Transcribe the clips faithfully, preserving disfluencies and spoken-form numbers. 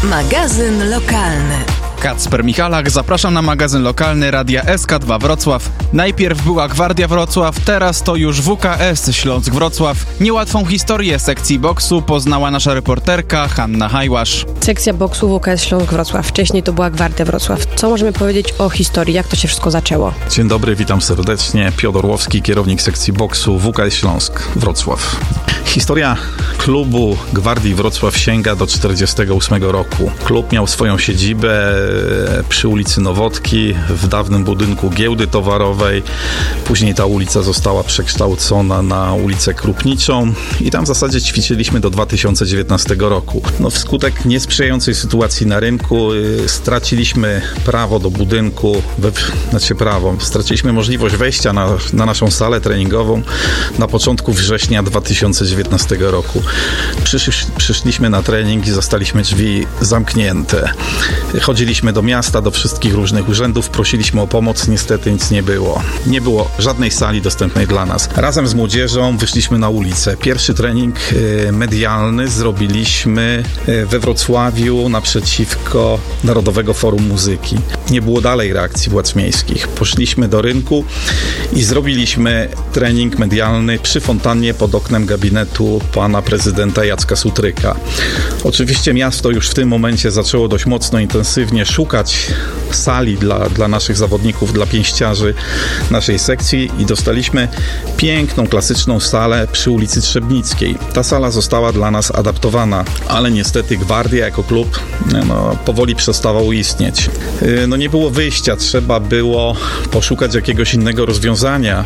Magazyn lokalny. Kacper Michalak, zapraszam na magazyn lokalny Radia S K dwa Wrocław. Najpierw była Gwardia Wrocław, teraz to już W K S Śląsk Wrocław. Niełatwą historię sekcji boksu poznała nasza reporterka Hanna Hajłasz. Sekcja boksu W K S Śląsk Wrocław. Wcześniej to była Gwardia Wrocław. Co możemy powiedzieć o historii? Jak to się wszystko zaczęło? Dzień dobry, witam serdecznie. Piotr Orłowski, kierownik sekcji boksu W K S Śląsk Wrocław. Historia klubu Gwardii Wrocław sięga do czterdziestego ósmego roku. Klub miał swoją siedzibę przy ulicy Nowotki, w dawnym budynku giełdy towarowej. Później ta ulica została przekształcona na ulicę Krupniczą i tam w zasadzie ćwiczyliśmy do dwa tysiące dziewiętnastego roku. No, wskutek niesprzyjającej sytuacji na rynku y, straciliśmy prawo do budynku, we, znaczy prawo, straciliśmy możliwość wejścia na, na naszą salę treningową na początku września dwa tysiące dziewiętnastego roku. Przysz, przyszliśmy na trening i zastaliśmy drzwi zamknięte. Chodziliśmy do miasta, do wszystkich różnych urzędów, prosiliśmy o pomoc, niestety nic nie było. Nie było żadnej sali dostępnej dla nas. Razem z młodzieżą wyszliśmy na ulicę. Pierwszy trening medialny zrobiliśmy we Wrocławiu naprzeciwko Narodowego Forum Muzyki. Nie było dalej reakcji władz miejskich. Poszliśmy do rynku i zrobiliśmy trening medialny przy fontannie pod oknem gabinetu pana prezydenta Jacka Sutryka. Oczywiście miasto już w tym momencie zaczęło dość mocno intensywnie szukać sali dla, dla naszych zawodników, dla pięściarzy naszej sekcji i dostaliśmy piękną, klasyczną salę przy ulicy Trzebnickiej. Ta sala została dla nas adaptowana, ale niestety Gwardia jako klub no, powoli przestawał istnieć. No nie było wyjścia, trzeba było poszukać jakiegoś innego rozwiązania.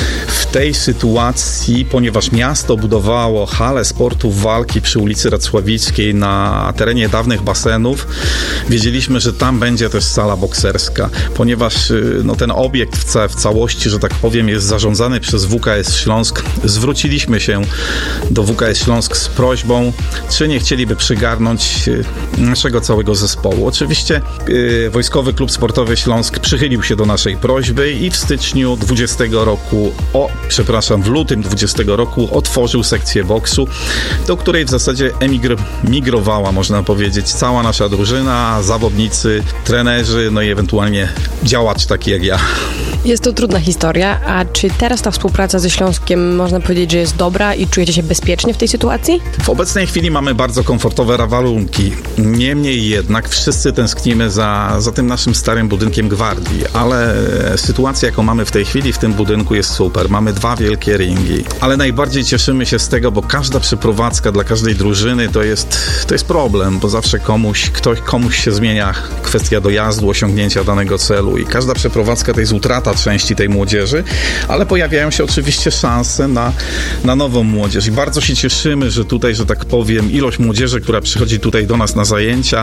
W tej sytuacji, ponieważ miasto budowało halę sportów walki przy ulicy Racławickiej na terenie dawnych basenów, wiedzieliśmy, że tam będzie też sala bokserska, ponieważ no, ten obiekt w, ca- w całości, że tak powiem, jest zarządzany przez W K S Śląsk. Zwróciliśmy się do W K S Śląsk z prośbą, czy nie chcieliby przygarnąć naszego całego zespołu. Oczywiście yy, Wojskowy Klub Sportowy Śląsk przychylił się do naszej prośby i w styczniu dwudziestego roku, o, przepraszam, w lutym dwudziestego roku otworzył sekcję boksu, do której w zasadzie emigr- migrowała, można powiedzieć, cała nasza drużyna, zawodnicy, trenerzy, no i ewentualnie działacz taki jak ja. Jest to trudna historia, a czy teraz ta współpraca ze Śląskiem można powiedzieć, że jest dobra i czujecie się bezpiecznie w tej sytuacji? W obecnej chwili mamy bardzo komfortowe warunki. Niemniej jednak wszyscy tęsknimy za, za tym naszym starym budynkiem Gwardii, ale sytuacja, jaką mamy w tej chwili w tym budynku jest super. Mamy dwa wielkie ringi, ale najbardziej cieszymy się z tego, bo każda przeprowadzka dla każdej drużyny to jest, to jest problem, bo zawsze komuś, ktoś, komuś się zmienia kwestia dojazdu, osiągnięcia danego celu i każda przeprowadzka to jest utrata części tej młodzieży, ale pojawiają się oczywiście szanse na, na nową młodzież i bardzo się cieszymy, że tutaj, że tak powiem, ilość młodzieży, która przychodzi tutaj do nas na zajęcia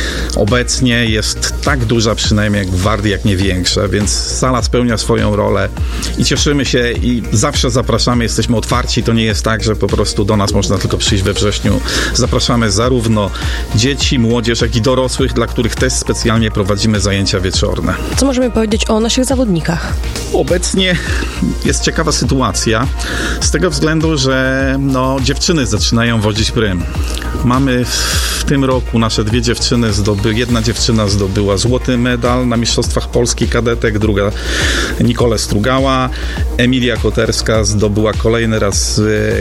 obecnie jest tak duża przynajmniej jak w Gwardii, jak nie większa, więc sala spełnia swoją rolę i cieszymy się i zawsze zapraszamy, jesteśmy otwarci, to nie jest tak, że po prostu do nas można tylko przyjść we wrześniu. Zapraszamy zarówno dzieci, młodzież, jak i dorosłych, dla których też specjalnie prowadzimy zajęcia wieczorne. Co możemy powiedzieć o naszych zawodnikach? Obecnie jest ciekawa sytuacja z tego względu, że no, dziewczyny zaczynają wodzić prym. Mamy w tym roku nasze dwie dziewczyny zdobyły, jedna dziewczyna zdobyła złoty medal na Mistrzostwach Polski kadetek, druga Nicole Strugała, Emilia Koterska zdobyła kolejny raz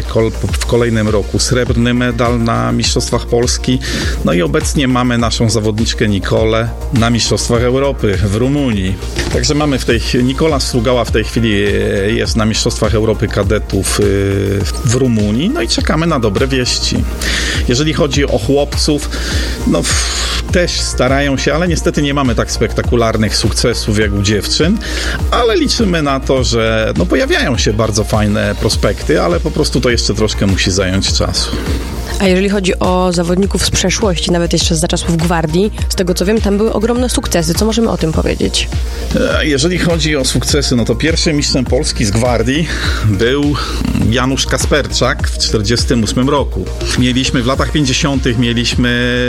w kolejnym roku srebrny medal na Mistrzostwach Polski. No i obecnie mamy naszą zawodniczkę Nikolę na Mistrzostwach Europy w Rumunii. Także mamy w tej Nikola Strugała w tej chwili jest na Mistrzostwach Europy kadetów w Rumunii. No i czekamy na dobre wieści. Jeżeli chodzi o chłopców, no też starają się, ale niestety nie mamy tak spektakularnych sukcesów jak u dziewczyn, ale liczymy na to, że no pojawiają się bardzo fajne prospekty, ale po prostu to jeszcze troszkę musi zająć czasu. A jeżeli chodzi o zawodników z przeszłości, nawet jeszcze za czasów Gwardii, z tego co wiem, tam były ogromne sukcesy. Co możemy o tym powiedzieć? Jeżeli chodzi o sukcesy, no to pierwszym mistrzem Polski z Gwardii był Janusz Kasperczak w czterdziestym ósmym roku. Mieliśmy w latach pięćdziesiątych, mieliśmy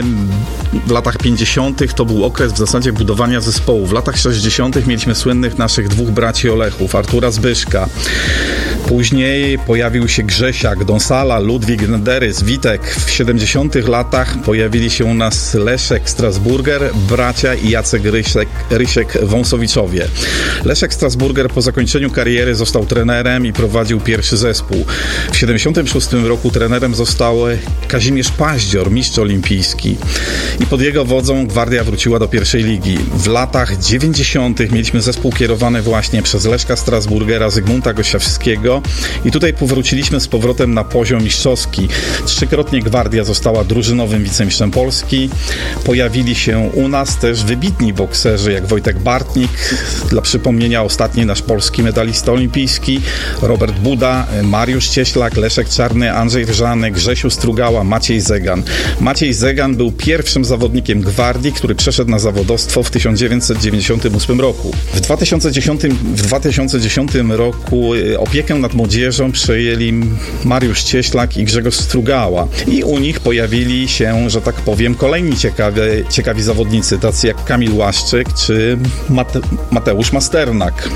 w latach pięćdziesiątych to był okres w zasadzie budowania zespołu. W latach sześćdziesiątych mieliśmy słynnych naszych dwóch braci Olechów, Artura Zbyszka. Później pojawił się Grzesiak, Donsala, Ludwik, Nederys, Witek. W siedemdziesiątych latach pojawili się u nas Leszek Strasburger, bracia i Jacek Rysiek, Rysiek Wąsowiczowie. Leszek Strasburger po zakończeniu kariery został trenerem i prowadził pierwszy zespół. W siedemdziesiątym szóstym roku trenerem został Kazimierz Paździor, mistrz olimpijski. I pod jego wodzą Gwardia wróciła do pierwszej ligi. W latach dziewięćdziesiątych mieliśmy zespół kierowany właśnie przez Leszka Strasburgera, Zygmunta Gosiewskiego i tutaj powróciliśmy z powrotem na poziom mistrzowski. Trzykrotnie Gwardia została drużynowym wicemistrzem Polski. Pojawili się u nas też wybitni bokserzy jak Wojtek Bartnik, dla przypomnienia ostatni nasz polski medalista olimpijski, Robert Buda, Mariusz Cieślak, Leszek Czarny, Andrzej Wrzany, Grzesiu Strugała, Maciej Zegan. Maciej Zegan był pierwszym zawodnikiem Gwardii, który przeszedł na zawodowstwo w tysiąc dziewięćset dziewięćdziesiątym ósmym roku. W dwa tysiące dziesiątym, w dwa tysiące dziesiątym roku opiekę nad młodzieżą przejęli Mariusz Cieślak i Grzegorz Strugała. I u nich pojawili się, że tak powiem, kolejni ciekawi, ciekawi zawodnicy, tacy jak Kamil Łaszczyk czy Mate, Mateusz Masternak,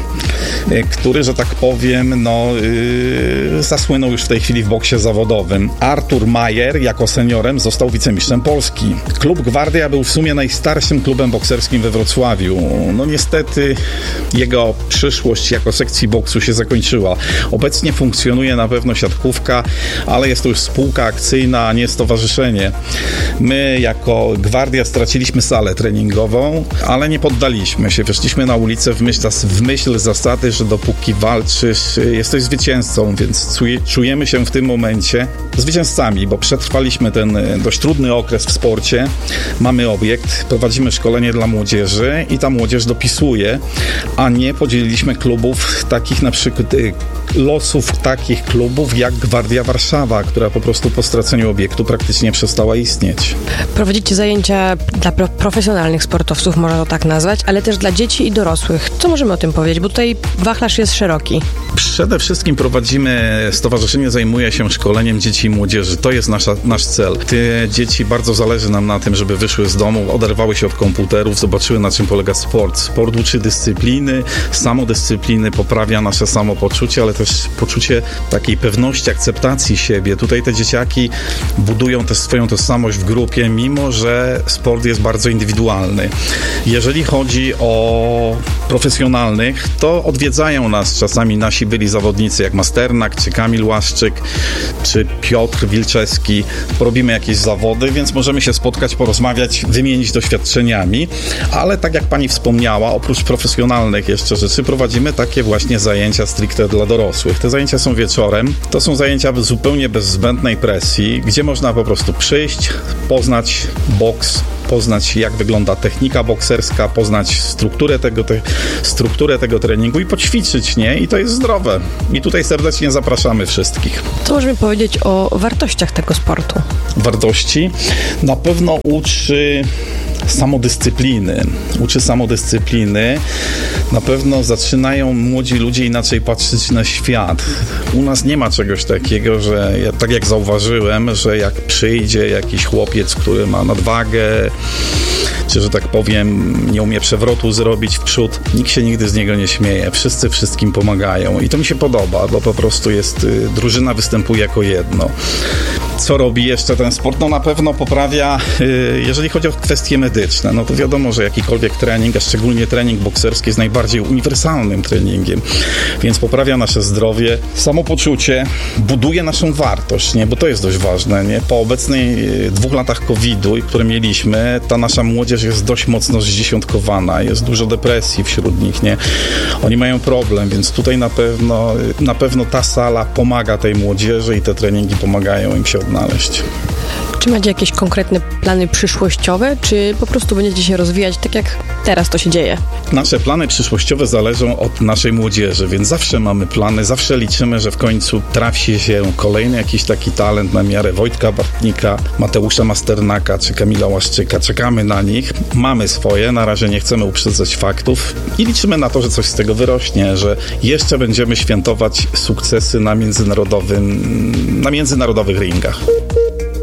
który, że tak powiem, no, yy, zasłynął już w tej chwili w boksie zawodowym. Artur Majer jako seniorem został wicemistrzem Polski. Klub Gwardia był w sumie najstarszym klubem bokserskim we Wrocławiu. No niestety jego przyszłość jako sekcji boksu się zakończyła. Obecnie funkcjonuje na pewno siatkówka, ale jest to już spółka akcyjna, a nie stowarzyszenie. My jako Gwardia straciliśmy salę treningową, ale nie poddaliśmy się. Weszliśmy na ulicę w myśl, w myśl zasady, że dopóki walczysz, jesteś zwycięzcą, więc czujemy się w tym momencie zwycięzcami, bo przetrwaliśmy ten dość trudny okres w sporcie. Mamy obiekt, prowadzimy szkolenie dla młodzieży i ta młodzież dopisuje, a nie podzieliliśmy klubów takich na przykład losów takich klubów jak Gwardia Warszawa, która po prostu po straceniu obiektu praktycznie przestała istnieć. Prowadzicie zajęcia dla pro- profesjonalnych sportowców, można to tak nazwać, ale też dla dzieci i dorosłych. Co możemy o tym powiedzieć? Bo tutaj wachlarz jest szeroki. Przede wszystkim prowadzimy, stowarzyszenie zajmuje się szkoleniem dzieci i młodzieży. To jest nasza, nasz cel. Te dzieci, bardzo zależy nam na tym, żeby wyszły z domu, oderwały się od komputerów, zobaczyły, na czym polega sport. Sport uczy dyscypliny, samodyscypliny, poprawia nasze samopoczucie, ale też poczucie takiej pewności, akceptacji siebie. Tutaj te dzieciaki budują też swoją tożsamość w grupie, mimo że sport jest bardzo indywidualny. Jeżeli chodzi o profesjonalnych, to odwiedzają nas czasami nasi byli zawodnicy jak Masternak, czy Kamil Łaszczyk, czy Piotr Wilczewski. Robimy jakieś zawody, więc możemy się spotkać, porozmawiać, wymienić doświadczeniami, ale tak jak pani wspomniała, oprócz profesjonalnych jeszcze rzeczy prowadzimy takie właśnie zajęcia stricte dla dorosłych. Te zajęcia są wieczorem, to są zajęcia zupełnie bez zbędnej presji, gdzie można po prostu przyjść, poznać boks, poznać jak wygląda technika bokserska, poznać strukturę tego, te, strukturę tego treningu i poćwiczyć, nie? I to jest zdrowe. I tutaj serdecznie zapraszamy wszystkich. Co możemy powiedzieć o wartościach tego sportu? Wartości? Na pewno uczy samodyscypliny. Uczy samodyscypliny. Na pewno zaczynają młodzi ludzie inaczej patrzeć na świat. U nas nie ma czegoś takiego, że ja, tak jak zauważyłem, że jak przyjdzie jakiś chłopiec, który ma nadwagę, czy, że tak powiem, nie umie przewrotu zrobić w przód, nikt się nigdy z niego nie śmieje. Wszyscy wszystkim pomagają. I to mi się podoba, bo po prostu jest, drużyna występuje jako jedno. Co robi jeszcze ten sport? No na pewno poprawia, jeżeli chodzi o kwestie medyczne, no to wiadomo, że jakikolwiek trening, a szczególnie trening bokserski jest najbardziej uniwersalnym treningiem, więc poprawia nasze zdrowie, samopoczucie, buduje naszą wartość, nie? Bo to jest dość ważne, nie? Po obecnych dwóch latach kowida, które mieliśmy, ta nasza młodzież jest dość mocno zdziesiątkowana, jest dużo depresji wśród nich, nie? Oni mają problem, więc tutaj na pewno, na pewno ta sala pomaga tej młodzieży i te treningi pomagają im się odnaleźć. Czy macie jakieś konkretne plany przyszłościowe, czy po prostu będziecie się rozwijać tak jak teraz to się dzieje? Nasze plany przyszłościowe zależą od naszej młodzieży, więc zawsze mamy plany, zawsze liczymy, że w końcu trafi się kolejny jakiś taki talent na miarę Wojtka Bartnika, Mateusza Masternaka czy Kamila Łaszczyka. Czekamy na nich, mamy swoje, na razie nie chcemy uprzedzać faktów i liczymy na to, że coś z tego wyrośnie, że jeszcze będziemy świętować sukcesy na międzynarodowym, na międzynarodowych ringach.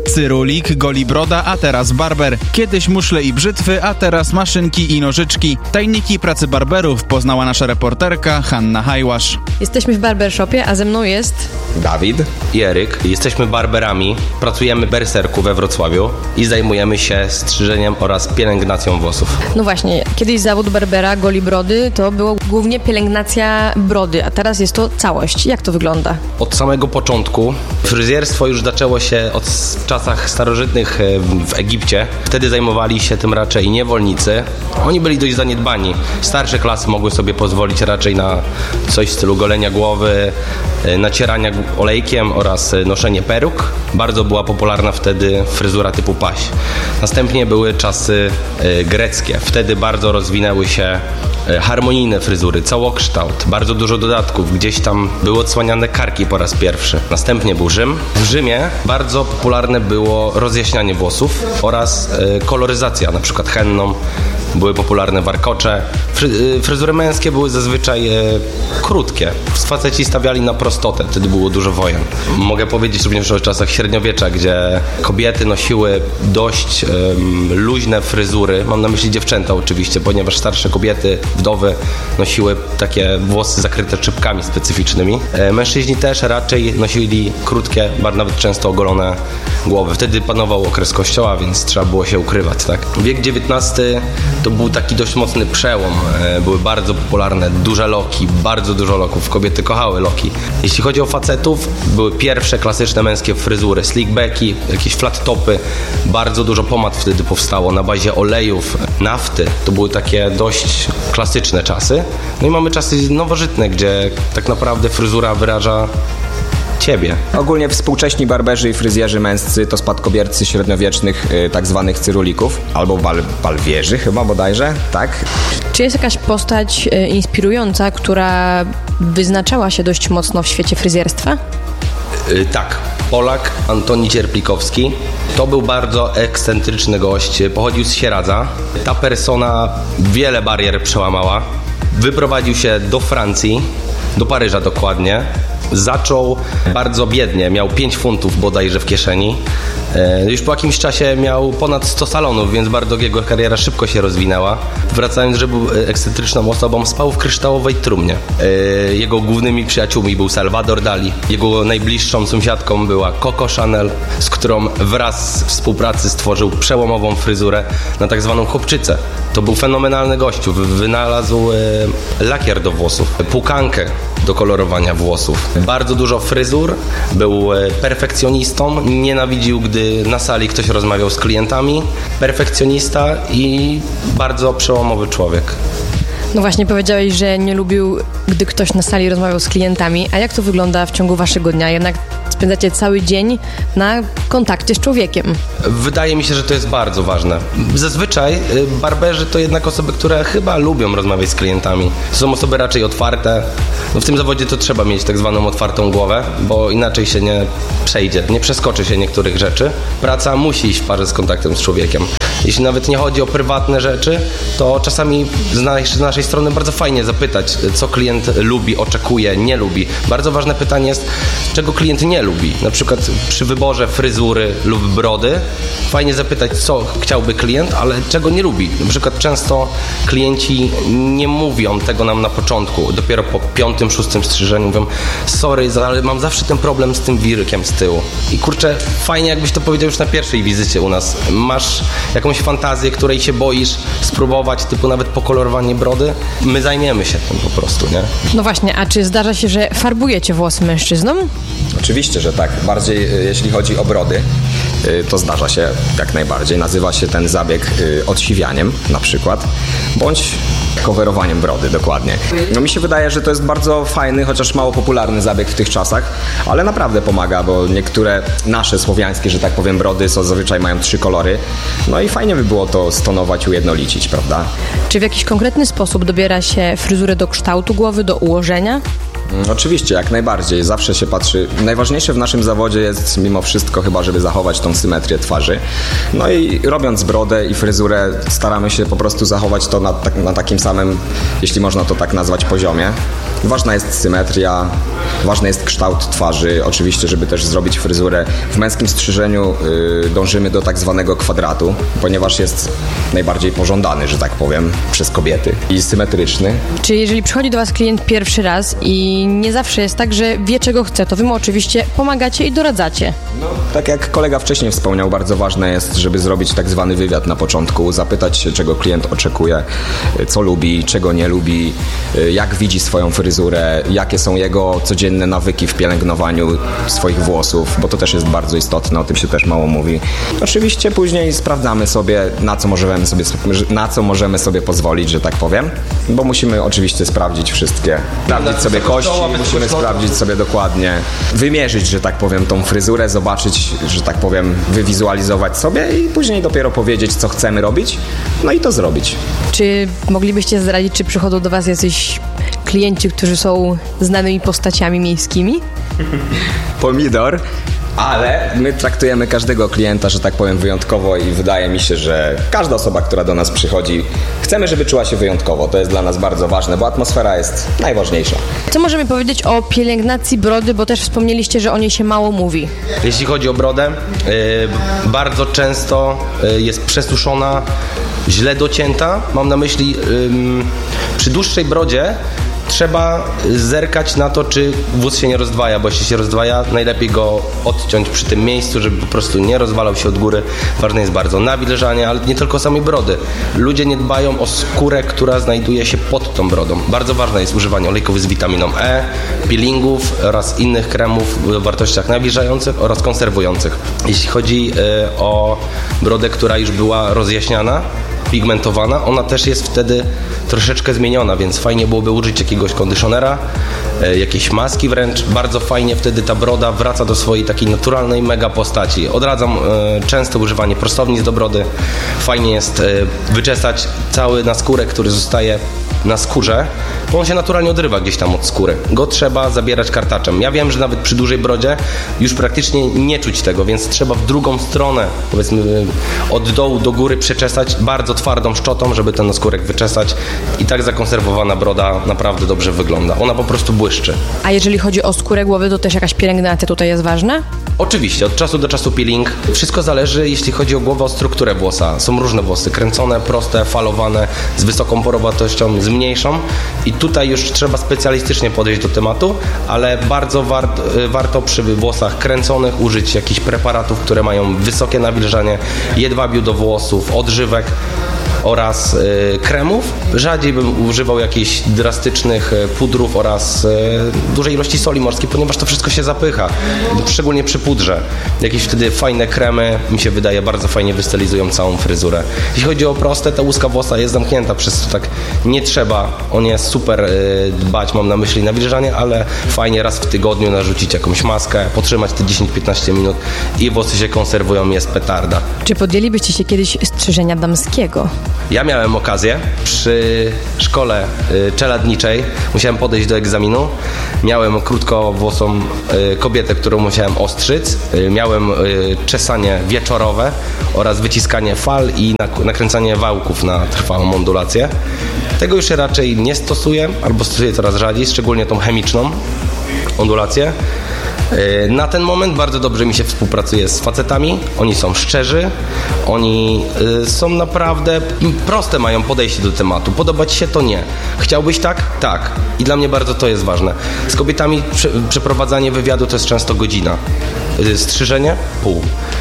Cyrulik, Golibroda, a teraz barber. Kiedyś muszle i brzytwy, a teraz maszynki i nożyczki. Tajniki pracy barberów poznała nasza reporterka Hanna Hajłasz. Jesteśmy w barbershopie, a ze mną jest... Dawid i Eryk. Jesteśmy barberami, pracujemy w Berserku we Wrocławiu i zajmujemy się strzyżeniem oraz pielęgnacją włosów. No właśnie, kiedyś zawód barbera, Golibrody, to było głównie pielęgnacja brody, a teraz jest to całość. Jak to wygląda? Od samego początku fryzjerstwo już zaczęło się od w czasach starożytnych w Egipcie. Wtedy zajmowali się tym raczej niewolnicy. Oni byli dość zaniedbani. Starsze klasy mogły sobie pozwolić raczej na coś w stylu golenia głowy, nacierania olejkiem oraz noszenie peruk. Bardzo była popularna wtedy fryzura typu paź. Następnie były czasy greckie. Wtedy bardzo rozwinęły się harmonijne fryzury, całokształt, bardzo dużo dodatków. Gdzieś tam były odsłaniane karki po raz pierwszy. Następnie był Rzym. W Rzymie bardzo popularne było rozjaśnianie włosów oraz koloryzacja, na przykład henną. Były popularne warkocze. Fry, fryzury męskie były zazwyczaj e, krótkie. Faceci stawiali na prostotę, wtedy było dużo wojen. Mogę powiedzieć również o czasach średniowiecza, gdzie kobiety nosiły dość e, luźne fryzury. Mam na myśli dziewczęta oczywiście, ponieważ starsze kobiety, wdowy nosiły takie włosy zakryte czepkami specyficznymi. E, mężczyźni też raczej nosili krótkie, bardzo nawet często ogolone głowy. Wtedy panował okres kościoła, więc trzeba było się ukrywać, tak? Wiek dziewiętnasty to był taki dość mocny przełom. Były bardzo popularne duże loki, bardzo dużo loków. Kobiety kochały loki. Jeśli chodzi o facetów, były pierwsze klasyczne męskie fryzury, slickbacki, jakieś flat topy. Bardzo dużo pomad wtedy powstało na bazie olejów, nafty. To były takie dość klasyczne czasy. No i mamy czasy nowożytne, gdzie tak naprawdę fryzura wyraża ciebie. Ogólnie współcześni barberzy i fryzjerzy męscy to spadkobiercy średniowiecznych y, tak zwanych cyrulików, albo bal, balwierzy chyba bodajże, tak? Czy jest jakaś postać y, inspirująca, która wyznaczała się dość mocno w świecie fryzjerstwa? Yy, tak. Polak Antoni Cierplikowski. To był bardzo ekscentryczny gość, pochodził z Sieradza. Ta persona wiele barier przełamała. Wyprowadził się do Francji, do Paryża dokładnie. Zaczął bardzo biednie, miał pięć funtów bodajże w kieszeni. Już po jakimś czasie miał ponad sto salonów, więc bardzo jego kariera szybko się rozwinęła. Wracając, że był ekscentryczną osobą, spał w kryształowej trumnie. Jego głównymi przyjaciółmi był Salvador Dali. Jego najbliższą sąsiadką była Coco Chanel, z którą wraz w współpracy stworzył przełomową fryzurę na tak zwaną chłopczycę. To był fenomenalny gościu. Wynalazł lakier do włosów, pukankę do kolorowania włosów. Bardzo dużo fryzur, był perfekcjonistą, nienawidził, gdy na sali ktoś rozmawiał z klientami. Perfekcjonista i bardzo przełomowy człowiek. No właśnie, powiedziałeś, że nie lubił, gdy ktoś na sali rozmawiał z klientami. A jak to wygląda w ciągu waszego dnia? Jednak spędzacie cały dzień na kontakcie z człowiekiem. Wydaje mi się, że to jest bardzo ważne. Zazwyczaj barberzy to jednak osoby, które chyba lubią rozmawiać z klientami. To są osoby raczej otwarte. No w tym zawodzie to trzeba mieć tak zwaną otwartą głowę, bo inaczej się nie przejdzie, nie przeskoczy się niektórych rzeczy. Praca musi iść w parze z kontaktem z człowiekiem. Jeśli nawet nie chodzi o prywatne rzeczy, to czasami z naszej strony bardzo fajnie zapytać, co klient lubi, oczekuje, nie lubi. Bardzo ważne pytanie jest, czego klient nie lubi. Na przykład przy wyborze fryzury lub brody fajnie zapytać, co chciałby klient, ale czego nie lubi. Na przykład często klienci nie mówią tego nam na początku. Dopiero po piątym, szóstym strzyżeniu mówią, sorry, ale mam zawsze ten problem z tym wirkiem z tyłu. I kurczę, fajnie jakbyś to powiedział już na pierwszej wizycie u nas. Masz jakąś fantazję, której się boisz spróbować, typu nawet pokolorowanie brody, my zajmiemy się tym po prostu, nie? No właśnie, a czy zdarza się, że farbujecie włosy mężczyznom? Oczywiście, że tak. Bardziej jeśli chodzi o brody, to zdarza się jak najbardziej. Nazywa się ten zabieg odsiwianiem na przykład, bądź coverowaniem brody, dokładnie. No mi się wydaje, że to jest bardzo fajny, chociaż mało popularny zabieg w tych czasach, ale naprawdę pomaga, bo niektóre nasze słowiańskie, że tak powiem, brody są, zazwyczaj mają trzy kolory, no i fajnie by było to stonować, ujednolicić, prawda? Czy w jakiś konkretny sposób dobiera się fryzurę do kształtu głowy, do ułożenia? Oczywiście, jak najbardziej. Zawsze się patrzy. Najważniejsze w naszym zawodzie jest mimo wszystko chyba, żeby zachować tą symetrię twarzy. No i robiąc brodę i fryzurę staramy się po prostu zachować to na, na takim samym, jeśli można to tak nazwać, poziomie. Ważna jest symetria, ważny jest kształt twarzy, oczywiście, żeby też zrobić fryzurę. W męskim strzyżeniu y, dążymy do tak zwanego kwadratu, ponieważ jest najbardziej pożądany, że tak powiem, przez kobiety i symetryczny. Czy jeżeli przychodzi do Was klient pierwszy raz i nie zawsze jest tak, że wie czego chce, to Wy mu oczywiście pomagacie i doradzacie? No, tak jak kolega wcześniej wspomniał, bardzo ważne jest, żeby zrobić tak zwany wywiad na początku, zapytać się, czego klient oczekuje, co lubi, czego nie lubi, jak widzi swoją fryzurę, jakie są jego codzienne nawyki w pielęgnowaniu swoich włosów, bo to też jest bardzo istotne, o tym się też mało mówi. Oczywiście później sprawdzamy sobie, na co możemy sobie, na co możemy sobie pozwolić, że tak powiem, bo musimy oczywiście sprawdzić wszystkie, sprawdzić sobie kości, musimy sprawdzić sobie dokładnie, wymierzyć, że tak powiem, tą fryzurę, zobaczyć, że tak powiem, wywizualizować sobie i później dopiero powiedzieć, co chcemy robić, no i to zrobić. Czy moglibyście zdradzić, czy przychodzą do Was jacyś klienci, którzy są znanymi postaciami miejskimi? Pomidor, ale my traktujemy każdego klienta, że tak powiem, wyjątkowo i wydaje mi się, że każda osoba, która do nas przychodzi, chcemy, żeby czuła się wyjątkowo. To jest dla nas bardzo ważne, bo atmosfera jest najważniejsza. Co możemy powiedzieć o pielęgnacji brody, bo też wspomnieliście, że o niej się mało mówi. Jeśli chodzi o brodę, yy, bardzo często yy, jest przesuszona, źle docięta. Mam na myśli yy, przy dłuższej brodzie trzeba zerkać na to, czy włos się nie rozdwaja, bo jeśli się rozdwaja, najlepiej go odciąć przy tym miejscu, żeby po prostu nie rozwalał się od góry. Ważne jest bardzo nawilżanie, ale nie tylko samej brody. Ludzie nie dbają o skórę, która znajduje się pod tą brodą. Bardzo ważne jest używanie olejków z witaminą E, peelingów oraz innych kremów o wartościach nawilżających oraz konserwujących. Jeśli chodzi y, o brodę, która już była rozjaśniana, pigmentowana, ona też jest wtedy troszeczkę zmieniona, więc fajnie byłoby użyć jakiegoś kondycjonera, e, jakiejś maski wręcz. Bardzo fajnie wtedy ta broda wraca do swojej takiej naturalnej mega postaci. Odradzam e, często używanie prostownic do brody. Fajnie jest e, wyczesać cały naskórek, który zostaje na skórze, bo on się naturalnie odrywa gdzieś tam od skóry. Go trzeba zabierać kartaczem. Ja wiem, że nawet przy dużej brodzie już praktycznie nie czuć tego, więc trzeba w drugą stronę, powiedzmy od dołu do góry przeczesać bardzo twardą szczotą, żeby ten naskórek wyczesać i tak zakonserwowana broda naprawdę dobrze wygląda. Ona po prostu błyszczy. A jeżeli chodzi o skórę głowy, to też jakaś pielęgnacja tutaj jest ważna? Oczywiście, od czasu do czasu peeling. Wszystko zależy, jeśli chodzi o głowę, o strukturę włosa. Są różne włosy, kręcone, proste, falowane, z wysoką porowatością, z mniejszą i tutaj już trzeba specjalistycznie podejść do tematu, ale bardzo war- warto przy włosach kręconych użyć jakichś preparatów, które mają wysokie nawilżanie, jedwabiu do włosów, odżywek oraz y, kremów. Rzadziej bym używał jakichś drastycznych y, pudrów oraz y, dużej ilości soli morskiej, ponieważ to wszystko się zapycha, szczególnie przy pudrze. Jakieś wtedy fajne kremy, mi się wydaje, bardzo fajnie wystylizują całą fryzurę. Jeśli chodzi o proste, ta łuska włosa jest zamknięta, przez to tak nie trzeba o nie super y, dbać, mam na myśli nawilżanie, ale fajnie raz w tygodniu narzucić jakąś maskę, potrzymać te dziesięć do piętnastu minut i włosy się konserwują, jest petarda. Czy podjęlibyście się kiedyś strzyżenia damskiego? Ja miałem okazję przy szkole y, czeladniczej, musiałem podejść do egzaminu, miałem krótkowłosą y, kobietę, którą musiałem ostrzyc, y, miałem y, czesanie wieczorowe oraz wyciskanie fal i nak- nakręcanie wałków na trwałą ondulację. Tego już raczej nie stosuję, albo stosuję coraz rzadziej, szczególnie tą chemiczną ondulację. Na ten moment bardzo dobrze mi się współpracuje z facetami, oni są szczerzy, oni y, są naprawdę proste, mają podejście do tematu. Podoba ci się, to nie. Chciałbyś tak? Tak. I dla mnie bardzo to jest ważne. Z kobietami prze, przeprowadzanie wywiadu to jest często godzina. Y, strzyżenie? Pół.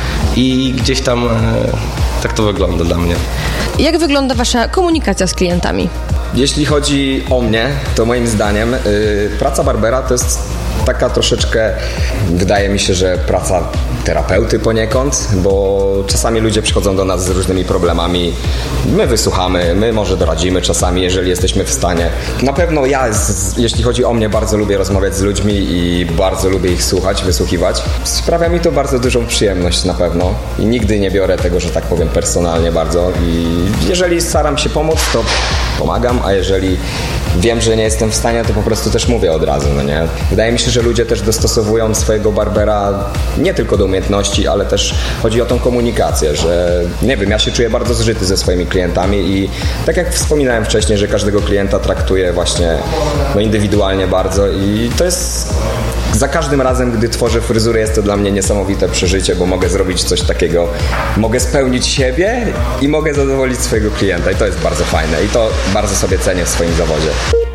I gdzieś tam y, tak to wygląda dla mnie. Jak wygląda wasza komunikacja z klientami? Jeśli chodzi o mnie, to moim zdaniem yy, praca barbera to jest taka troszeczkę, wydaje mi się, że praca terapeuty poniekąd, bo czasami ludzie przychodzą do nas z różnymi problemami, my wysłuchamy, my może doradzimy czasami, jeżeli jesteśmy w stanie. Na pewno ja, z, jeśli chodzi o mnie, bardzo lubię rozmawiać z ludźmi i bardzo lubię ich słuchać, wysłuchiwać. Sprawia mi to bardzo dużą przyjemność na pewno i nigdy nie biorę tego, że tak powiem, personalnie bardzo i jeżeli staram się pomóc, to pomagam, a jeżeli wiem, że nie jestem w stanie, to po prostu też mówię od razu, no nie? Wydaje mi się, że że ludzie też dostosowują swojego barbera nie tylko do umiejętności, ale też chodzi o tą komunikację, że nie wiem, ja się czuję bardzo zżyty ze swoimi klientami i tak jak wspominałem wcześniej, że każdego klienta traktuję właśnie no, indywidualnie bardzo i to jest za każdym razem, gdy tworzę fryzurę, jest to dla mnie niesamowite przeżycie, bo mogę zrobić coś takiego, mogę spełnić siebie i mogę zadowolić swojego klienta i to jest bardzo fajne i to bardzo sobie cenię w swoim zawodzie.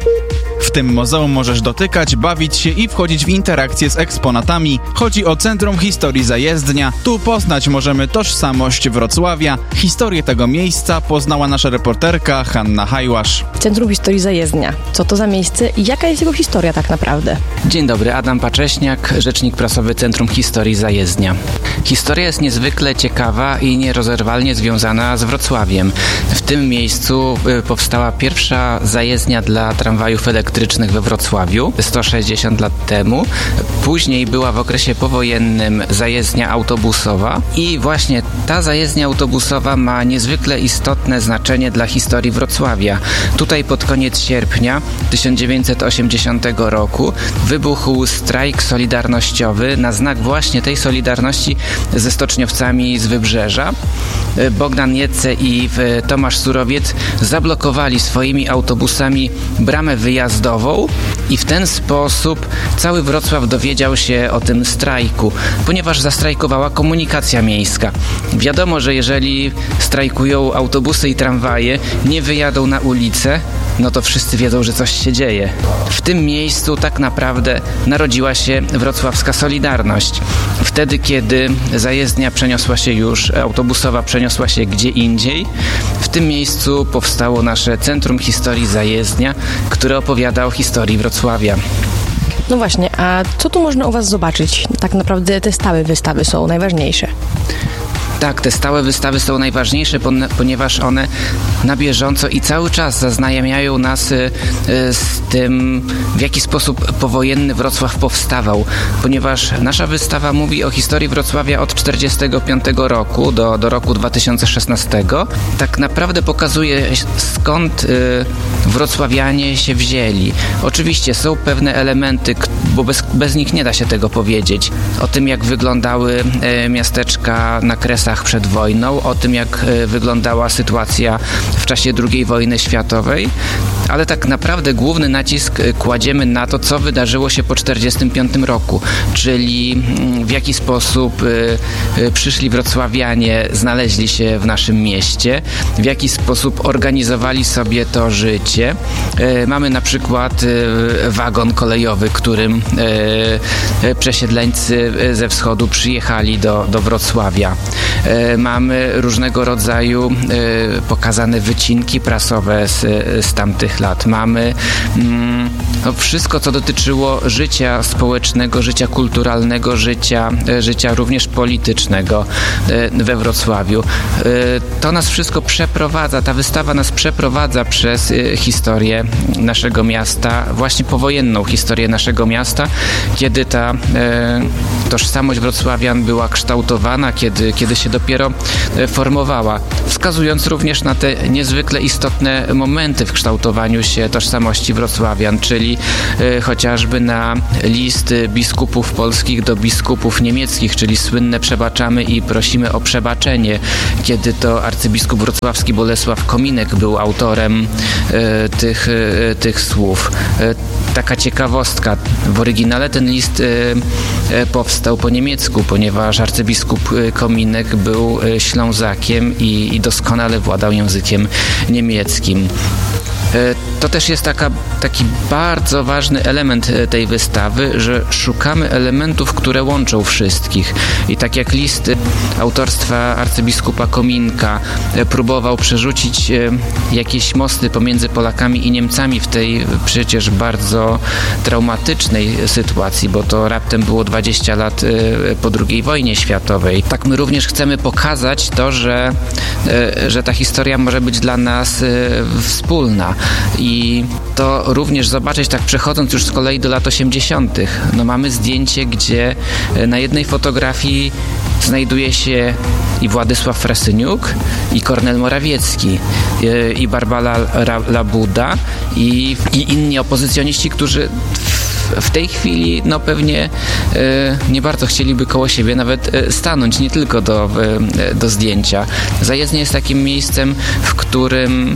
W tym muzeum możesz dotykać, bawić się i wchodzić w interakcję z eksponatami. Chodzi o Centrum Historii Zajezdnia. Tu poznać możemy tożsamość Wrocławia. Historię tego miejsca poznała nasza reporterka Hanna Hajłasz. Centrum Historii Zajezdnia. Co to za miejsce i jaka jest jego historia tak naprawdę? Dzień dobry, Adam Pacześniak, rzecznik prasowy Centrum Historii Zajezdnia. Historia jest niezwykle ciekawa i nierozerwalnie związana z Wrocławiem. W tym miejscu powstała pierwsza zajezdnia dla tramwajów elektrycznych we Wrocławiu sto sześćdziesiąt lat temu. Później była w okresie powojennym zajezdnia autobusowa i właśnie ta zajezdnia autobusowa ma niezwykle istotne znaczenie dla historii Wrocławia. Tutaj pod koniec sierpnia tysiąc dziewięćset osiemdziesiątego roku wybuchł strajk solidarnościowy na znak właśnie tej solidarności ze stoczniowcami z Wybrzeża. Bogdan Nietce i Tomasz Surowiec zablokowali swoimi autobusami bramę wyjazdową i w ten sposób cały Wrocław dowiedział się o tym strajku, ponieważ zastrajkowała komunikacja miejska. Wiadomo, że jeżeli strajkują autobusy i tramwaje, nie wyjadą na ulicę, no to wszyscy wiedzą, że coś się dzieje. W tym miejscu tak naprawdę narodziła się wrocławska Solidarność. Wtedy, kiedy zajezdnia przeniosła się już, autobusowa przeniosła się gdzie indziej, w tym miejscu powstało nasze Centrum Historii Zajezdnia, które opowiada o historii Wrocławia. No właśnie, a co tu można u was zobaczyć? Tak naprawdę te stałe wystawy są najważniejsze. Tak, te stałe wystawy są najważniejsze, ponieważ one na bieżąco i cały czas zaznajamiają nas z tym, w jaki sposób powojenny Wrocław powstawał. Ponieważ nasza wystawa mówi o historii Wrocławia od tysiąc dziewięćset czterdziestego piątego roku do, do roku dwa tysiące szesnastego. Tak naprawdę pokazuje, skąd wrocławianie się wzięli. Oczywiście są pewne elementy, bo bez, bez nich nie da się tego powiedzieć. O tym, jak wyglądały miasteczka na Kresach przed wojną, o tym, jak wyglądała sytuacja w czasie drugiej wojny światowej, ale tak naprawdę główny nacisk kładziemy na to, co wydarzyło się po tysiąc dziewięćset czterdziestym piątym roku, czyli w jaki sposób przyszli wrocławianie znaleźli się w naszym mieście, w jaki sposób organizowali sobie to życie. Mamy na przykład wagon kolejowy, którym przesiedleńcy ze wschodu przyjechali do, do Wrocławia. Mamy różnego rodzaju pokazane wycinki prasowe z, z tamtych lat. Mamy mm, no, wszystko, co dotyczyło życia społecznego, życia kulturalnego, życia, życia również politycznego we Wrocławiu. To nas wszystko przeprowadza, ta wystawa nas przeprowadza przez historię naszego miasta, właśnie powojenną historię naszego miasta, kiedy ta e, tożsamość wrocławian była kształtowana, kiedy, kiedy się dopiero formowała, wskazując również na te niezwykle istotne momenty w kształtowaniu się tożsamości wrocławian, czyli y, chociażby na list biskupów polskich do biskupów niemieckich, czyli słynne przebaczamy i prosimy o przebaczenie, kiedy to arcybiskup wrocławski Bolesław Kominek był autorem y, tych, y, tych słów. Y, taka ciekawostka, w oryginale ten list y, y, powstał po niemiecku, ponieważ arcybiskup Kominek był Ślązakiem i, i doskonale władał językiem niemieckim. To też jest taka, taki bardzo ważny element tej wystawy, że szukamy elementów, które łączą wszystkich. I tak jak list autorstwa arcybiskupa Kominka próbował przerzucić jakieś mosty pomiędzy Polakami i Niemcami w tej przecież bardzo traumatycznej sytuacji, bo to raptem było dwadzieścia lat po drugiej wojnie światowej. Tak my również chcemy pokazać to, że, że ta historia może być dla nas wspólna. I to również zobaczyć, tak przechodząc już z kolei do lat osiemdziesiątych. No mamy zdjęcie, gdzie na jednej fotografii znajduje się i Władysław Frasyniuk, i Kornel Morawiecki, i Barbara Labuda, i, i inni opozycjoniści, którzy w tej chwili no pewnie nie bardzo chcieliby koło siebie nawet stanąć, nie tylko do, do zdjęcia. Zajezdnia jest takim miejscem, w którym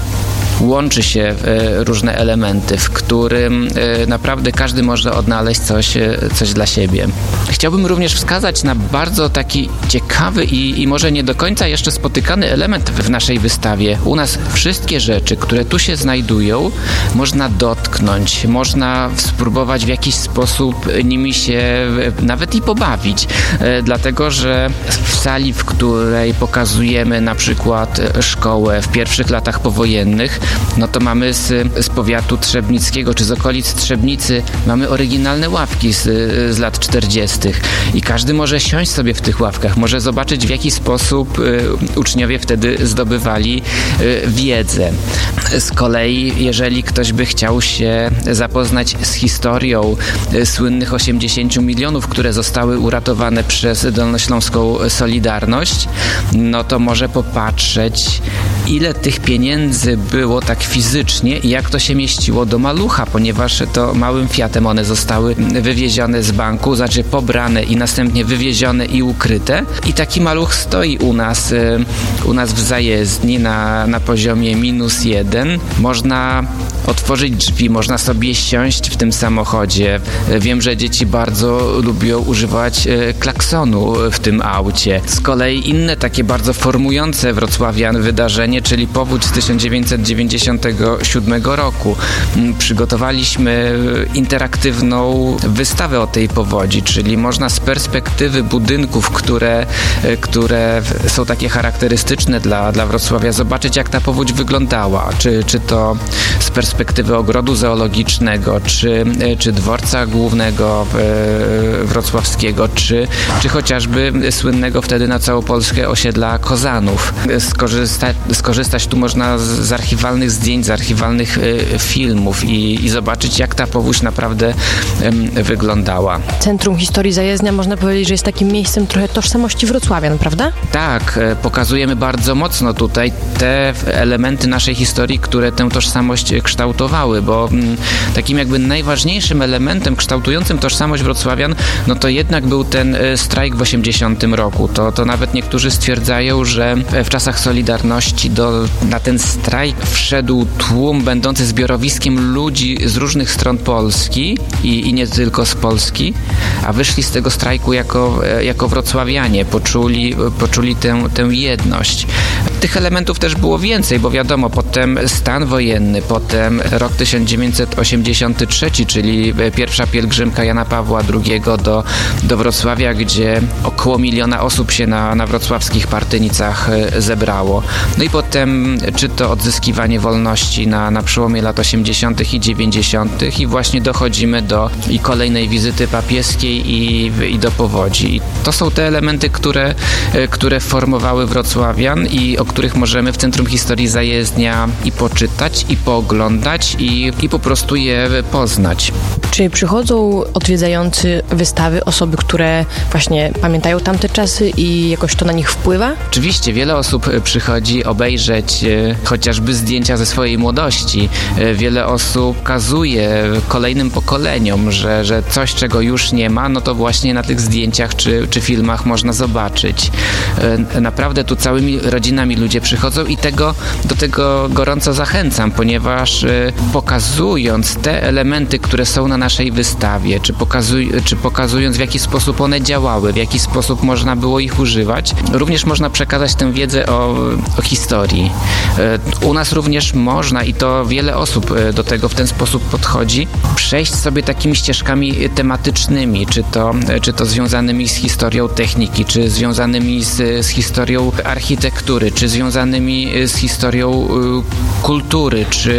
łączy się różne elementy, w którym naprawdę każdy może odnaleźć coś, coś dla siebie. Chciałbym również wskazać na bardzo taki ciekawy i, i może nie do końca jeszcze spotykany element w naszej wystawie. U nas wszystkie rzeczy, które tu się znajdują, można dotknąć, można spróbować w jakiś sposób nimi się nawet i pobawić. Dlatego, że w sali, w której pokazujemy na przykład szkołę w pierwszych latach powojennych, no to mamy z, z powiatu trzebnickiego, czy z okolic Trzebnicy, mamy oryginalne ławki z, z lat czterdziestych i każdy może siąść sobie w tych ławkach, może zobaczyć, w jaki sposób y, uczniowie wtedy zdobywali y, wiedzę. Z kolei, jeżeli ktoś by chciał się zapoznać z historią y, słynnych osiemdziesięciu milionów, które zostały uratowane przez Dolnośląską Solidarność, no to może popatrzeć, ile tych pieniędzy było tak fizycznie i jak to się mieściło do malucha, ponieważ to małym Fiatem one zostały wywiezione z banku, znaczy pobrane i następnie wywiezione i ukryte. I taki maluch stoi u nas, u nas w zajezdni na, na poziomie minus jeden. Można otworzyć drzwi, można sobie siąść w tym samochodzie. Wiem, że dzieci bardzo lubią używać klaksonu w tym aucie. Z kolei inne takie bardzo formujące wrocławian wydarzenie, czyli powódź z tysiąc dziewięćset dziewięćdziesiątego siódmego roku. Przygotowaliśmy interaktywną wystawę o tej powodzi, czyli można z perspektywy budynków, które, które są takie charakterystyczne dla, dla Wrocławia, zobaczyć, jak ta powódź wyglądała. Czy, czy to z perspektywy ogrodu zoologicznego, czy, czy dworca głównego wrocławskiego, czy, czy chociażby słynnego wtedy na całą Polskę osiedla Kozanów. Skorzysta, skorzystać tu można z, z archiwalnych zdjęć, z archiwalnych y, filmów i, i zobaczyć, jak ta powódź naprawdę y, wyglądała. Centrum Historii Zajezdnia, można powiedzieć, że jest takim miejscem trochę tożsamości wrocławian, prawda? Tak, y, pokazujemy bardzo mocno tutaj te elementy naszej historii, które tę tożsamość kształtowały, bo y, takim jakby najważniejszym elementem kształtującym tożsamość wrocławian, no to jednak był ten y, strajk w osiemdziesiątym roku. To, to nawet niektórzy stwierdzają, że w czasach Solidarności do, na ten strajk wszedł tłum będący zbiorowiskiem ludzi z różnych stron Polski i, i nie tylko z Polski, a wyszli z tego strajku jako, jako wrocławianie, poczuli, poczuli tę, tę jedność. Tych elementów też było więcej, bo wiadomo, potem stan wojenny, potem rok tysiąc dziewięćset osiemdziesiąty trzeci, czyli pierwsza pielgrzymka Jana Pawła drugiego do, do Wrocławia, gdzie około miliona osób się na, na wrocławskich Partynicach zebrało. No i potem czy to odzyskiwanie wolności na, na przełomie lat osiemdziesiątych i dziewięćdziesiątych i właśnie dochodzimy do i kolejnej wizyty papieskiej i, i do powodzi. I to są te elementy, które, które formowały wrocławian i o których możemy w Centrum Historii Zajezdnia i poczytać, i pooglądać, i, i po prostu je poznać. Czy przychodzą odwiedzający wystawy osoby, które właśnie pamiętają tamte czasy i jakoś to na nich wpływa? Oczywiście wiele osób przychodzi obejrzeć e, chociażby zdjęcia ze swojej młodości. E, wiele osób pokazuje kolejnym pokoleniom, że, że coś, czego już nie ma, no to właśnie na tych zdjęciach czy, czy filmach można zobaczyć. E, naprawdę tu całymi rodzinami ludzie przychodzą i tego, do tego gorąco zachęcam, ponieważ e, pokazując te elementy, które są na naszej wystawie, czy, pokazuj, czy pokazując w jaki sposób one działały, w jaki sposób można było ich używać, również można przekazać tę wiedzę o, o historii. U nas również można, i to wiele osób do tego w ten sposób podchodzi, przejść sobie takimi ścieżkami tematycznymi, czy to, czy to związanymi z historią techniki, czy związanymi z, z historią architektury, czy związanymi z historią y, kultury, czy,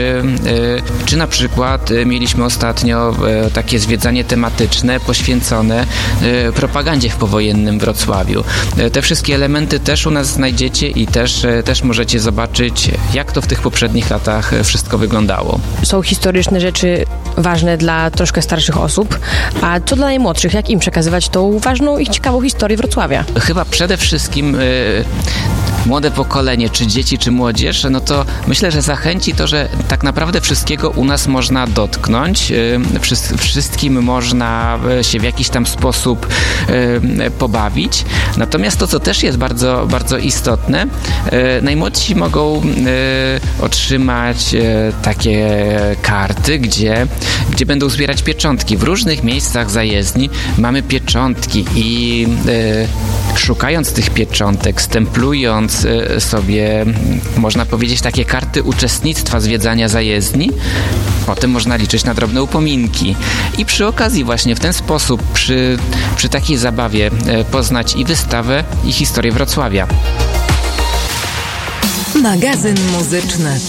y, czy na przykład y, mieliśmy ostatnio y, takie zwiedzanie tematyczne poświęcone y, propagandzie w powojennym Wrocławiu. Y, te wszystkie elementy też u nas znajdziecie i też, y, też możecie zobaczyć, jak to w tych poprzednich latach wszystko wyglądało. Są historyczne rzeczy ważne dla troszkę starszych osób, a co dla najmłodszych? Jak im przekazywać tą ważną i ciekawą historię Wrocławia? Chyba przede wszystkim y, młode pokolenie, czy dzieci, czy młodzież, no to myślę, że zachęci to, że tak naprawdę wszystkiego u nas można dotknąć, wszystkim można się w jakiś tam sposób pobawić. Natomiast to, co też jest bardzo, bardzo istotne, najmłodsi mogą otrzymać takie karty, gdzie, gdzie będą zbierać pieczątki. W różnych miejscach zajezdni mamy pieczątki i szukając tych pieczątek, stemplując sobie, można powiedzieć, takie karty uczestnictwa zwiedzania zajezdni, potem można liczyć na drobne upominki. I przy okazji właśnie w ten sposób, przy, przy takiej zabawie poznać i wystawę, i historię Wrocławia. Magazyn muzyczny.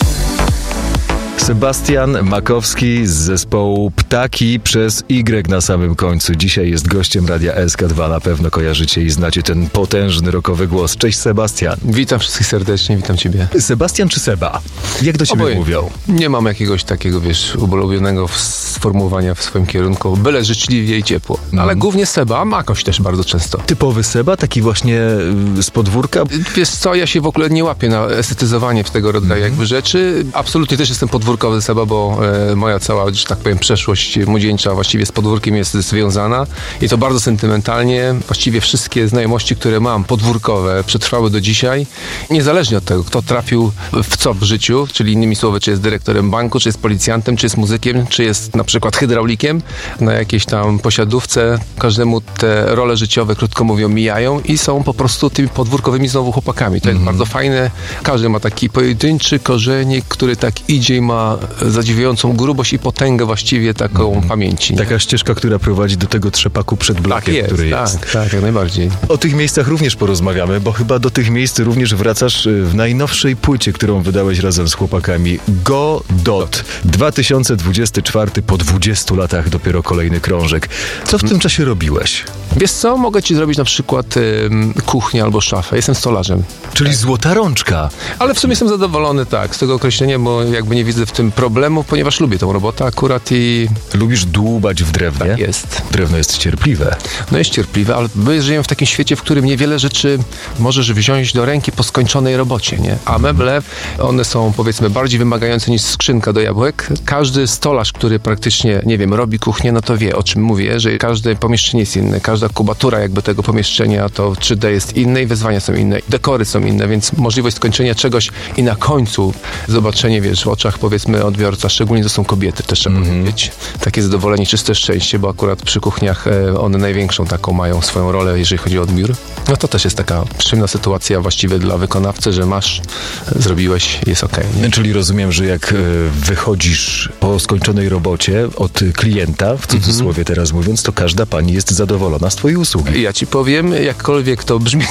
Sebastian Makowski z zespołu Ptaki przez Y na samym końcu. Dzisiaj jest gościem Radia S K dwa. Na pewno kojarzycie i znacie ten potężny rockowy głos. Cześć Sebastian. Witam wszystkich serdecznie, witam ciebie. Sebastian czy Seba? Jak do ciebie Oboje. mówią? Nie mam jakiegoś takiego, wiesz, ulubionego sformułowania w swoim kierunku. Byle życzliwie i ciepło. Ale mm. głównie Seba, Makoś też bardzo często. Typowy Seba? Taki właśnie z podwórka? Wiesz co, ja się w ogóle nie łapię na estetyzowanie w tego rodzaju mm. jakby rzeczy. Absolutnie też jestem podwórkowy Seba, bo e, moja cała, że tak powiem, przeszłość młodzieńcza właściwie z podwórkiem jest związana i to bardzo sentymentalnie. Właściwie wszystkie znajomości, które mam, podwórkowe, przetrwały do dzisiaj. Niezależnie od tego, kto trafił w co w życiu, czyli innymi słowy, czy jest dyrektorem banku, czy jest policjantem, czy jest muzykiem, czy jest na przykład hydraulikiem na jakiejś tam posiadówce. Każdemu te role życiowe, krótko mówiąc, mijają i są po prostu tymi podwórkowymi znowu chłopakami. To jest mm-hmm. bardzo fajne. Każdy ma taki pojedynczy korzenik, który tak idzie i ma zadziwiającą grubość i potęgę właściwie taką mm. pamięci. Nie? Taka ścieżka, która prowadzi do tego trzepaku przed blokiem, tak jest, który tak, jest. Tak, jak najbardziej. O tych miejscach również porozmawiamy, bo chyba do tych miejsc również wracasz w najnowszej płycie, którą wydałeś razem z chłopakami. Godot. dwa tysiące dwudziesty czwarty, po dwudziestu latach dopiero kolejny krążek. Co w tym czasie robiłeś? Wiesz co, mogę ci zrobić na przykład y, kuchnię albo szafę. Jestem stolarzem. Czyli tak. Złota rączka. Ale w sumie jestem zadowolony, tak, z tego określenia, bo jakby nie widzę w tym problemu, ponieważ lubię tą robotę akurat i... Lubisz dłubać w drewnie? Tak jest. Drewno jest cierpliwe. No jest cierpliwe, ale my żyjemy w takim świecie, w którym niewiele rzeczy możesz wziąć do ręki po skończonej robocie, nie? A meble, one są powiedzmy bardziej wymagające niż skrzynka do jabłek. Każdy stolarz, który praktycznie, nie wiem, robi kuchnię, no to wie, o czym mówię, że każde pomieszczenie jest inne, każda kubatura jakby tego pomieszczenia, to trzy D jest inne i wyzwania są inne, dekory są inne, więc możliwość skończenia czegoś i na końcu zobaczenie, wiesz, w oczach powiedzmy odbiorca, szczególnie to są kobiety, też trzeba mm-hmm. powiedzieć. Takie zadowolenie, czyste szczęście, bo akurat przy kuchniach e, one największą taką mają swoją rolę, jeżeli chodzi o odbiór. No to też jest taka przyjemna sytuacja właściwie dla wykonawcy, że masz, zrobiłeś, jest okej. Okay, czyli rozumiem, że jak wychodzisz po skończonej robocie od klienta, w cudzysłowie mm-hmm. teraz mówiąc, to każda pani jest zadowolona z twojej usługi. Ja ci powiem, jakkolwiek to brzmi,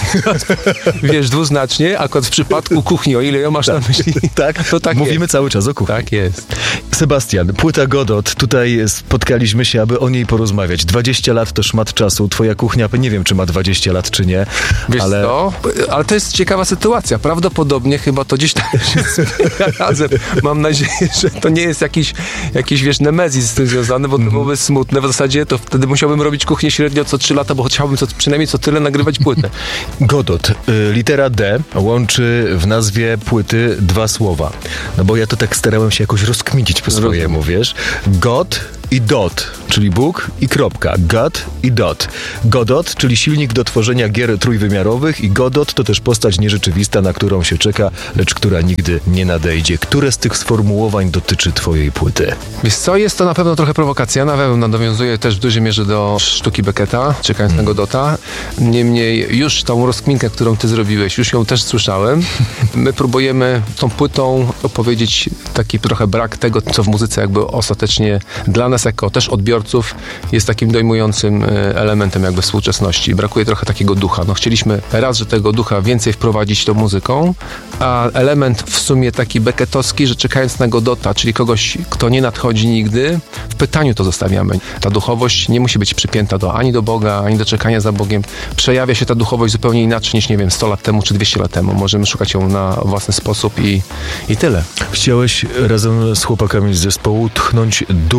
wiesz, dwuznacznie, akurat w przypadku kuchni, o ile ją masz na myśli, tak, to tak mówimy jest. cały czas o kuchni. Tak jest. Sebastian, płyta Godot, tutaj spotkaliśmy się, aby o niej porozmawiać. dwadzieścia lat to szmat czasu, twoja kuchnia, nie wiem, czy ma dwadzieścia lat, czy nie. Wiesz ale... co? Ale to jest ciekawa sytuacja. Prawdopodobnie chyba to gdzieś tam się razem. Mam nadzieję, że to nie jest jakiś, jakiś wiesz, nemezis z tym związany, bo to mm. byłoby smutne. W zasadzie to wtedy musiałbym robić kuchnię średnio co trzy lata, bo chciałbym co, przynajmniej co tyle nagrywać płytę. Godot, y, litera D łączy w nazwie płyty dwa słowa. No bo ja to tak starałem się jakoś rozkminić po swojemu, wiesz. God i dot, czyli Bóg i kropka. God i dot. Godot, czyli silnik do tworzenia gier trójwymiarowych i Godot to też postać nierzeczywista, na którą się czeka, lecz która nigdy nie nadejdzie. Które z tych sformułowań dotyczy twojej płyty? Wiesz co, jest to na pewno trochę prowokacja, na pewno nawiązuje też w dużej mierze do sztuki Becketa, czekając hmm. na Godota. Niemniej już tą rozkminkę, którą ty zrobiłeś, już ją też słyszałem. My próbujemy tą płytą opowiedzieć taki trochę brak tego, co w muzyce jakby ostatecznie dla nas jako też odbiorców jest takim dojmującym elementem jakby współczesności. Brakuje trochę takiego ducha. No chcieliśmy raz, że tego ducha więcej wprowadzić tą muzyką, a element w sumie taki becketowski, że czekając na Godota, czyli kogoś, kto nie nadchodzi nigdy, w pytaniu to zostawiamy. Ta duchowość nie musi być przypięta do, ani do Boga, ani do czekania za Bogiem. Przejawia się ta duchowość zupełnie inaczej niż, nie wiem, sto lat temu czy dwieście lat temu. Możemy szukać ją na własny sposób i, i tyle. Chciałeś razem z chłopakami z zespołu tchnąć ducha w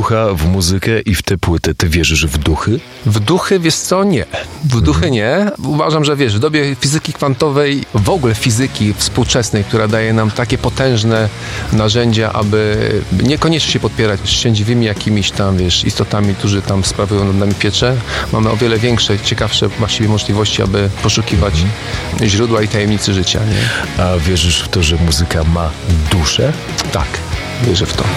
muzykę i w te płyty. Ty wierzysz w duchy? W duchy, wiesz co, nie. W duchy nie. Uważam, że wiesz, w dobie fizyki kwantowej, w ogóle fizyki współczesnej, która daje nam takie potężne narzędzia, aby niekoniecznie się podpierać szczęśliwymi jakimiś tam, wiesz, istotami, którzy tam sprawują nad nami pieczę. Mamy o wiele większe, ciekawsze właściwie możliwości, aby poszukiwać mm. źródła i tajemnicy życia, nie? A wierzysz w to, że muzyka ma duszę? Tak, wierzę w to.